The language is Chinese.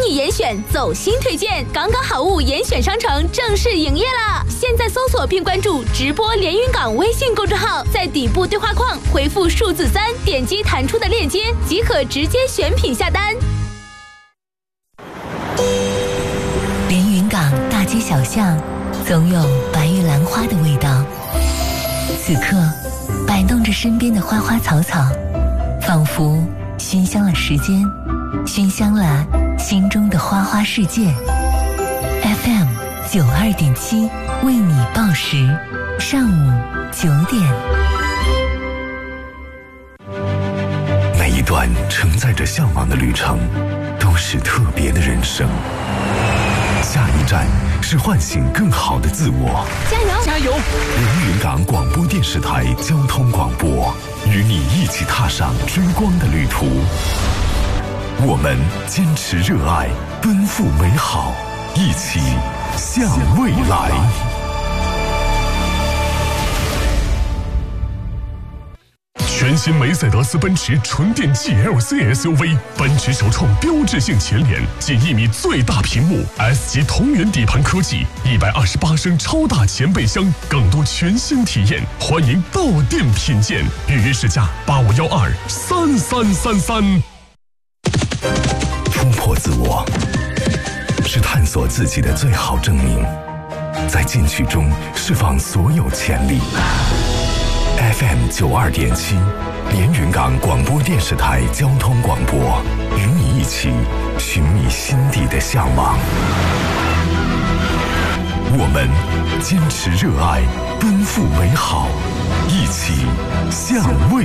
你严选走心推荐，刚刚好物严选商城正式营业了。现在搜索并关注直播连云港微信公众号，在底部对话框回复数字3，点击弹出的链接即可直接选品下单。 连云港大街小巷总有白玉兰花的味道，此刻摆动着身边的花花草草，仿佛熏香了时间，熏香了心中的花花世界。 FM 92.7为你报时，上午9点。 每一段承载着向往的旅程都是特别的人生，下一站是唤醒更好的自我。 加油加油！ 连云港广播电视台交通广播，与你一起踏上追光的旅途。我们坚持热爱，奔赴美好，一起向未来。 全新梅赛德斯奔驰纯电 GLC SUV， 奔驰首创标志性前脸，近1米最大屏幕 ，S 级同源底盘科技，128升超大前备箱，更多全新体验，欢迎到店品鉴，预约试驾85123333。 突破自我，是探索自己的最好证明，在进取中释放所有潜力。FM 92.7，连云港广播电视台交通广播，与你一起寻觅心底的向往。我们坚持热爱，奔赴美好，一起向未